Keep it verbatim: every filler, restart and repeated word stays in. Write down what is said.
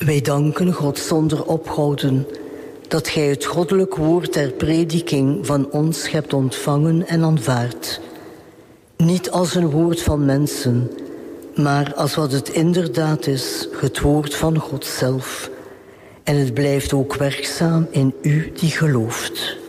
Wij danken God zonder ophouden dat gij het goddelijk woord ter prediking van ons hebt ontvangen en aanvaard. Niet als een woord van mensen, maar als wat het inderdaad is, het woord van God zelf. En het blijft ook werkzaam in u die gelooft.